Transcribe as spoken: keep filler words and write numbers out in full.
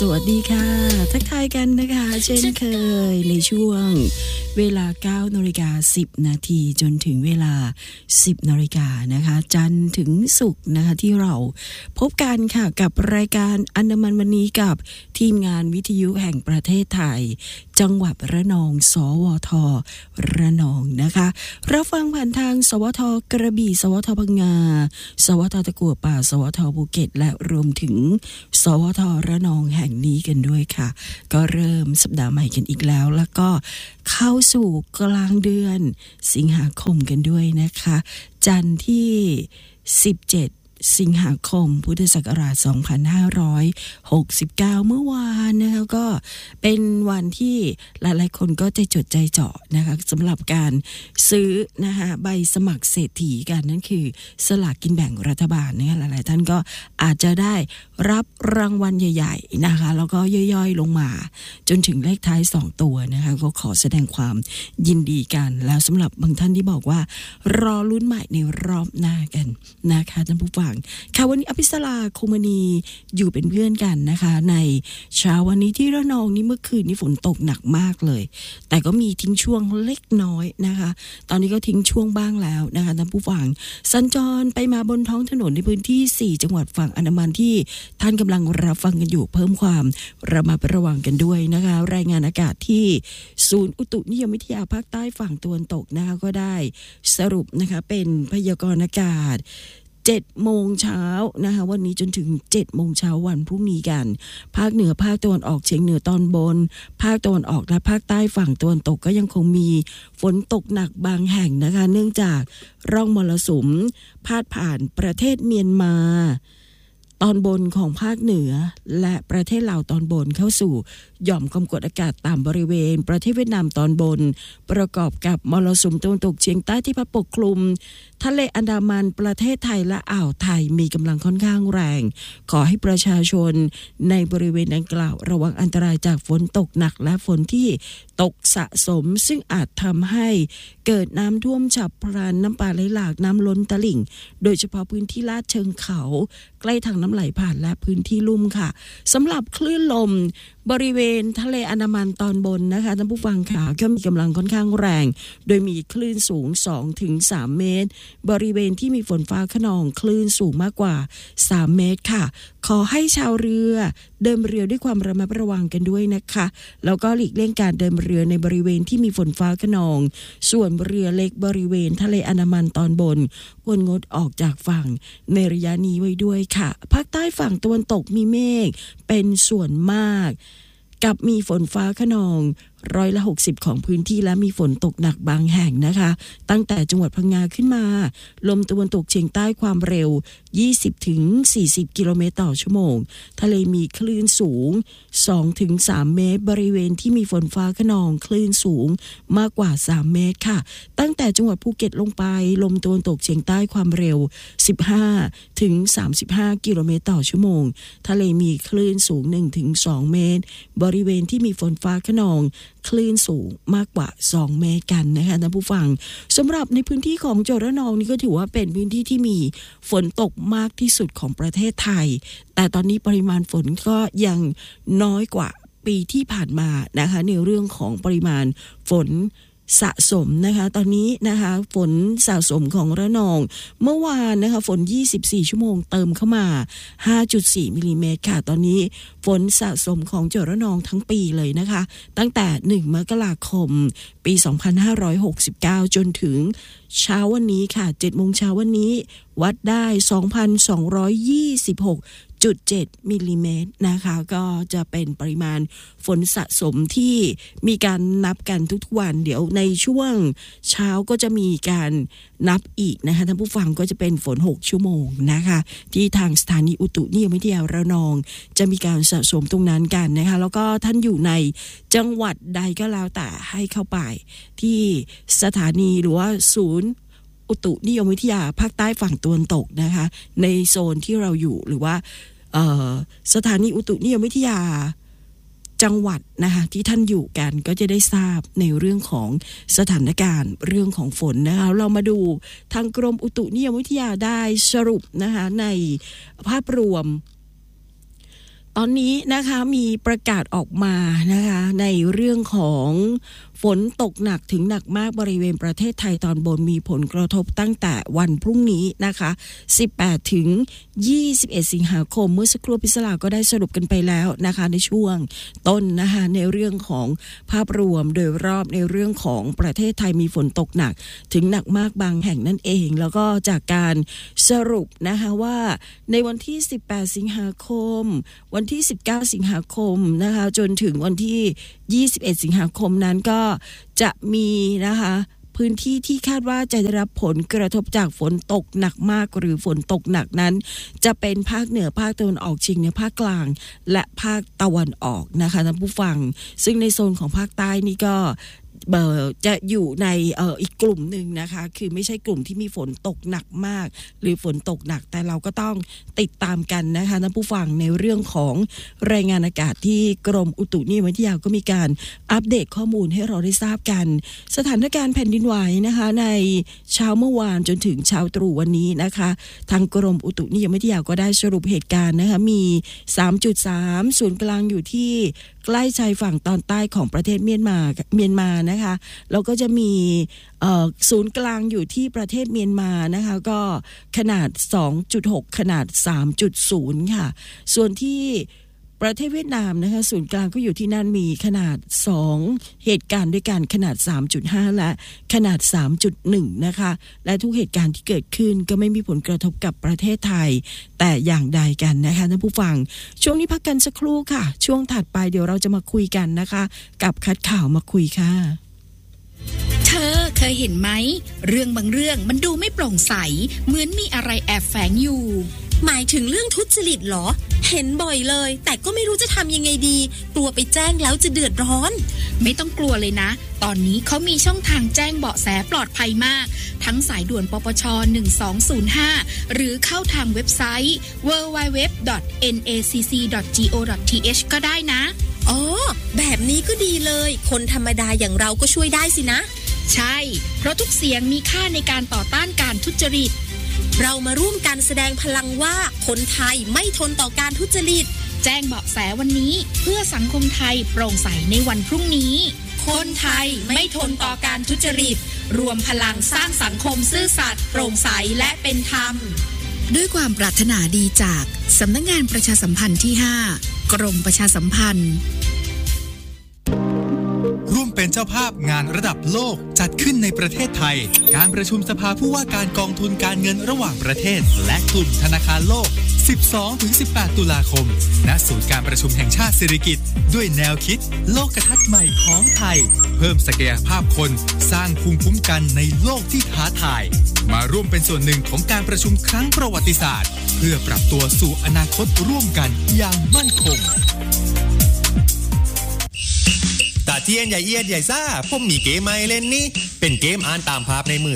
วัสดีค่ะทักทายกันนะคะเช่นเคยในช่วงเวลา เก้านาฬิกาสิบนาทีจนถึงเวลา สิบนาฬิกานะคะจันทร์ถึงศุกร์นะคะที่เราพบกันค่ะกับรายการอันดามันวันนี้กับทีมงานวิทยุแห่งประเทศไทยจังหวัดระนองสวทระนองนะคะรับฟังผ่านทางสวทกระบี่สวทพังงาสวทตะกั่วป่าสวทภูเก็ตและรวมถึงสวทระนองแห่งนี้กันด้วยค่ะก็เริ่มสัปดาห์ใหม่กันอีกแล้วแล้วก็เข้าสู่กลางเดือนสิงหาคมกันด้วยนะคะจันทร์ที่สิบเจ็ดสิงหาคมพุทธศักราชสองพันห้าร้อยหกสิบเก้าเมื่อวานนะคะก็เป็นวันที่หลายๆคนก็ใจจดใจเจาะนะคะสำหรับการซื้อนะคะใบสมัครเศรษฐีกันนั่นคือสลากกินแบ่งรัฐบาลนะคะหลายๆท่านก็อาจจะได้รับรางวัลใหญ่ๆนะคะแล้วก็ย่อยๆลงมาจนถึงเลขท้ายสองตัวนะคะก็ขอแสดงความยินดีกันแล้วสำหรับบางท่านที่บอกว่ารอลุ้นใหม่ในรอบหน้ากันนะคะท่านผู้ฟังค่ะวันนี้อภิสราคงมณีอยู่เป็นเพื่อนกันนะคะในเช้าวันนี้ที่ระนองนี่เมื่อคืนนี้ฝนตกหนักมากเลยแต่ก็มีทิ้งช่วงเล็กน้อยนะคะตอนนี้ก็ทิ้งช่วงบ้างแล้วนะคะท่านผู้ฟังสัญจรไปมาบนท้องถนนในพื้นที่สี่จังหวัดฝั่งอันดามันที่ท่านกำลังรับฟังกันอยู่เพิ่มความระมัดระวังกันด้วยนะคะรายงานอากาศที่ศูนย์อุตุนิยมวิทยาภาคใต้ฝั่งตะวันตกนะคะก็ได้สรุปนะคะเป็นพยากรณ์อากาศเจ็ดโมงเช้านะคะวันนี้จนถึงเจ็ดโมงเช้าวันพรุ่งนี้กันภาคเหนือภาคตะวันออกเฉียงเหนือตอนบนภาคตะวันออกและภาคใต้ฝั่งตะวันตกก็ยังคงมีฝนตกหนักบางแห่งนะคะเนื่องจากร่องมรสุมพาดผ่านประเทศเมียนมาตอนบนของภาคเหนือและประเทศลาวตอนบนเข้าสู่หย่อมความกดอากาศต่ำบริเวณประเทศเวียดนามตอนบนประกอบกับมรสุมตะวันตกเฉียงใต้ที่พัดปกคลุมทะเลอันดามันประเทศไทยและอ่าวไทยมีกำลังค่อนข้างแรงขอให้ประชาชนในบริเวณดังกล่าวระวังอันตรายจากฝนตกหนักและฝนที่ตกสะสมซึ่งอาจทำให้เกิดน้ำท่วมฉับพลันน้ำป่าไหลหลากน้ำล้นตลิ่งโดยเฉพาะพื้นที่ลาดเชิงเขาใกล้ทางน้ำไหลผ่านและพื้นที่ลุ่มค่ะสำหรับคลื่นลมบริเวณทะเลอันดามันตอนบนนะคะท่านผู้ฟังค่ะก็มีกำลังค่อนข้างแรงโดยมีคลื่นสูง สองถึงสาม เมตรบริเวณที่มีฝนฟ้าคะนองคลื่นสูงมากกว่าสามเมตรค่ะขอให้ชาวเรือเดินเรือด้วยความระมัดระวังกันด้วยนะคะแล้วก็หลีกเลี่ยงการเดินเรือในบริเวณที่มีฝนฟ้าคะนองส่วนเรือเล็กบริเวณทะเลอันดามันตอนบนควรงดออกจากฝั่งในระยะนี้ไว้ด้วยค่ะภาคใต้ฝั่งตะวันตกมีเมฆเป็นส่วนมากกับมีฝนฟ้าคะนองร้อยละหกสิบของพื้นที่และมีฝนตกหนักบางแห่งนะคะตั้งแต่จังหวัดพังงาขึ้นมาลมตะวันตกเฉียงใต้ความเร็ว ยี่สิบถึงสี่สิบ กิโลเมตรต่อชั่วโมงทะเลมีคลื่นสูง สองถึงสาม เมตรบริเวณที่มีฝนฟ้าคะนองคลื่นสูงมากกว่าสามเมตรค่ะตั้งแต่จังหวัดภูเก็ตลงไปลมตะวันตกเฉียงใต้ความเร็วสิบห้าถึงสามสิบห้า กิโลเมตรต่อชั่วโมงทะเลมีคลื่นสูง หนึ่งถึงสอง เมตรบริเวณที่มีฝนฟ้าคะนองคลื่นสูงมากกว่าสองเมตรกันนะคะท่านผู้ฟังสำหรับในพื้นที่ของจังหวัดระนองนี่ก็ถือว่าเป็นพื้นที่ที่มีฝนตกมากที่สุดของประเทศไทยแต่ตอนนี้ปริมาณฝนก็ยังน้อยกว่าปีที่ผ่านมานะคะในเรื่องของปริมาณฝนสะสมนะคะตอนนี้นะคะฝนสะสมของระนองเมื่อวานนะคะฝนยี่สิบสี่ชั่วโมงเติมเข้ามา ห้าจุดสี่ มิลลิเมตรค่ะตอนนี้ฝนสะสมของจังหวัดระนองทั้งปีเลยนะคะตั้งแต่หนึ่งมกราคมปีสองพันห้าร้อยหกสิบเก้าจนถึงเช้าวันนี้ค่ะ เจ็ดโมงเช้าวันนี้วัดได้ สองพันสองร้อยยี่สิบหกจุดเจ็ด มิลลิเมตรนะคะก็จะเป็นปริมาณฝนสะสมที่มีการนับกันทุกวันเดี๋ยวในช่วงเช้าก็จะมีการนับอีกนะคะท่านผู้ฟังก็จะเป็นฝนหกชั่วโมงนะคะที่ทางสถานีอุตุนิยมวิทยาระนองจะมีการสะสมตรงนั้นกันนะคะแล้วก็ท่านอยู่ในจังหวัดใดก็แล้วแต่ให้เข้าไปที่สถานีหรือว่าศูนย์อุตุนิยมวิทยาภาคใต้ฝั่งตะวันตกนะคะในโซนที่เราอยู่หรือว่าสถานีอุตุนิยมวิทยาจังหวัดนะคะที่ท่านอยู่กันก็จะได้ทราบในเรื่องของสถานการณ์เรื่องของฝนนะคะเรามาดูทางกรมอุตุนิยมวิทยาได้สรุปนะคะในภาพรวมตอนนี้นะคะมีประกาศออกมานะคะในเรื่องของฝนตกหนักถึงหนักมากบริเวณประเทศไทยตอนบนมีผลกระทบตั้งแต่วันพรุ่งนี้นะคะสิบแปดถึงยี่สิบเอ็ดสิงหาคมเมื่อสักครู่พิศลาก็ได้สรุปกันไปแล้วนะคะในช่วงต้นนะคะในเรื่องของภาพรวมโดยรอบในเรื่องของประเทศไทยมีฝนตกหนักถึงหนักมากบางแห่งนั่นเองแล้วก็จากการสรุปนะคะว่าในวันที่สิบแปดสิงหาคมวันที่สิบเก้าสิงหาคมนะคะจนถึงวันที่ยี่สิบเอ็ดสิงหาคมนั้นก็จะมีนะคะพื้นที่ที่คาดว่าจะได้รับผลกระทบจากฝนตกหนักมากหรือฝนตกหนักนั้นจะเป็นภาคเหนือภาคตะวันออกเฉียงเหนือภาคกลางและภาคตะวันออกนะคะท่านผู้ฟังซึ่งในโซนของภาคใต้นี่ก็เอ่อจะอยู่ในเอ่ออีกกลุ่มหนึ่งนะคะคือไม่ใช่กลุ่มที่มีฝนตกหนักมากหรือฝนตกหนักแต่เราก็ต้องติดตามกันนะคะท่านผู้ฟังในเรื่องของรายงานอากาศที่กรมอุตุนิยมวิทยาก็มีการอัปเดตข้อมูลให้เราได้ทราบกันสถานการณ์แผ่นดินไหวนะคะในเช้าเมื่อวานจนถึงเช้าตรู่วันนี้นะคะทางกรมอุตุนิยมวิทยาก็ได้สรุปเหตุการณ์นะคะมี สามจุดสาม ศูนย์กลางอยู่ที่ใกล้ชายฝั่งตอนใต้ของประเทศเมียนมาเมียนมานะคะแล้วก็จะมีศูนย์กลางอยู่ที่ประเทศเมียนมานะคะก็ขนาด สองจุดหก ขนาด สามจุดศูนย์ ค่ะส่วนที่ประเทศเวียดนามนะคะศูนย์กลางก็อยู่ที่นั่นมีขนาดสองเหตุการณ์ด้วยกันขนาด สามจุดห้า และขนาด สามจุดหนึ่ง นะคะและทุกเหตุการณ์ที่เกิดขึ้นก็ไม่มีผลกระทบกับประเทศไทยแต่อย่างใดกันนะคะท่านผู้ฟังช่วงนี้พักกันสักครู่ค่ะช่วงถัดไปเดี๋ยวเราจะมาคุยกันนะคะกับคัดข่าวมาคุยค่ะเธอเคยเห็นไหมเรื่องบางเรื่องมันดูไม่โปร่งใสเหมือนมีอะไรแอบแฝงอยู่หมายถึงเรื่องทุจริตเหรอเห็นบ่อยเลยแต่ก็ไม่รู้จะทำยังไงดีกลัวไปแจ้งแล้วจะเดือดร้อนไม่ต้องกลัวเลยนะตอนนี้เขามีช่องทางแจ้งเบาะแสปลอดภัยมากทั้งสายด่วนปปชหนึ่งสองศูนย์ห้าหรือเข้าทางเว็บไซต์ ดับเบิลยู ดับเบิลยู ดับเบิลยู ดอท เอ็น เอ ซี ซี ดอท จี โอ ดอท ที เอช ก็ได้นะอ๋อแบบนี้ก็ดีเลยคนธรรมดาอย่างเราก็ช่วยได้สินะใช่เพราะทุกเสียงมีค่าในการต่อต้านการทุจริตเรามาร่วมกันแสดงพลังว่าคนไทยไม่ทนต่อการทุจริตแจ้งเบาะแสวันนี้เพื่อสังคมไทยโปร่งใสในวันพรุ่งนี้คนไทยไม่ทนต่อการทุจริตรวมพลังสร้างสังคมซื่อสัตย์โปร่งใสและเป็นธรรมด้วยความปรารถนาดีจากสำนักงานประชาสัมพันธ์ที่ห้ากรมประชาสัมพันธ์ร่วมเป็นเจ้าภาพงานระดับโลกจัดขึ้นในประเทศไทยการประชุมสภาผู้ว่าการกองทุนการเงินระหว่างประเทศและกลุ่มธนาคารโลก สิบสองถึงสิบแปด ตุลาคมณศูนย์การประชุมแห่งชาติสิริกิติ์ด้วยแนวคิดโลกทัศน์ใหม่ของไทยเพิ่มศักยภาพคนสร้างภูมิคุ้มกันในโลกที่ท้าทายมาร่วมเป็นส่วนหนึ่งของการประชุมครั้งประวัติศาสตร์เพื่อปรับตัวสู่อนาคตร่วมกันอย่างมั่นคงตาเทียนใหญ่เอียดใหญ่ซ่าผมมีเกมมาเล่นนี่เป็นเกมอ่านตามภาพในมือ